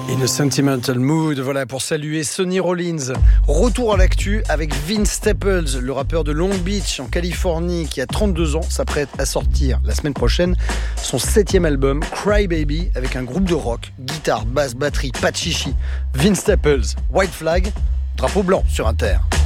In a Sentimental Mood, voilà pour saluer Sonny Rollins. Retour à l'actu avec Vince Staples, le rappeur de Long Beach en Californie qui a 32 ans, s'apprête à sortir la semaine prochaine son 7e album Cry Baby avec un groupe de rock, guitare, basse, batterie, pas de chichi. Vince Staples, White Flag, drapeau blanc sur Inter.